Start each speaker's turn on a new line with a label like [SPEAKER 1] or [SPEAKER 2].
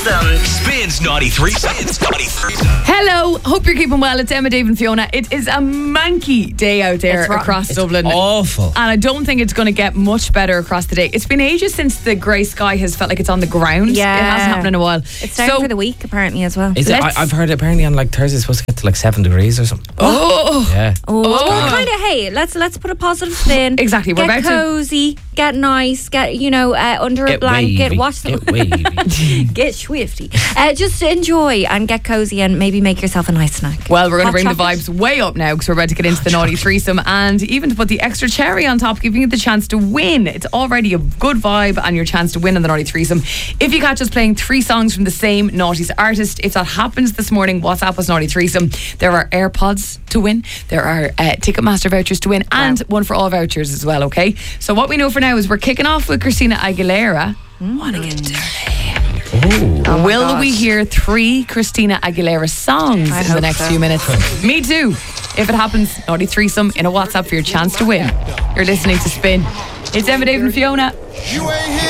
[SPEAKER 1] threesome.
[SPEAKER 2] Spins Naughty Threesome.
[SPEAKER 3] Hello, hope you're keeping well. It's Emma, Dave and Fiona. It is a manky day out there across Dublin.
[SPEAKER 4] Awful.
[SPEAKER 3] And I don't think it's going to get much better across the day. It's been ages since the grey sky has felt like it's on the ground.
[SPEAKER 5] Yeah.
[SPEAKER 3] It hasn't happened in a while.
[SPEAKER 5] It's starting for the week apparently as well.
[SPEAKER 4] Is it? I've heard apparently on like Thursday it's supposed to get to like 7 degrees or something.
[SPEAKER 3] Oh.
[SPEAKER 4] Yeah.
[SPEAKER 5] Well, kind of. Hey, let's put a positive spin.
[SPEAKER 3] Exactly. We're
[SPEAKER 5] Get
[SPEAKER 3] about to
[SPEAKER 5] cozy, get nice, get under a
[SPEAKER 4] Get
[SPEAKER 5] blanket,
[SPEAKER 4] wavy.
[SPEAKER 5] watch the
[SPEAKER 4] Get wavy.
[SPEAKER 5] get swifty. Just enjoy and get cozy and maybe make yourself a nice snack.
[SPEAKER 3] Well, we're going to
[SPEAKER 5] Hot
[SPEAKER 3] bring
[SPEAKER 5] chocolate.
[SPEAKER 3] the vibes way up now because we're about to get into the naughty threesome, and even to put the extra cherry on top, giving you the chance to win. It's already a good vibe and your chance to win on the naughty threesome. If you catch us playing 3 songs from the same naughties artist, if that happens this morning, WhatsApp us naughty threesome. There are AirPods to win. There are Ticketmaster vouchers to win, and one for all vouchers as well. Okay. So what we know for now is we're kicking off with Christina Aguilera. Wanna get dirty?
[SPEAKER 5] Oh my
[SPEAKER 3] Will
[SPEAKER 5] gosh.
[SPEAKER 3] we hear 3 Christina Aguilera songs in the
[SPEAKER 5] hope
[SPEAKER 3] next
[SPEAKER 5] so.
[SPEAKER 3] few minutes? Me too. If it happens, naughty threesome in a WhatsApp for your chance to win. You're listening to Spin. It's Emma, Dave and Fiona.
[SPEAKER 6] You ain't here.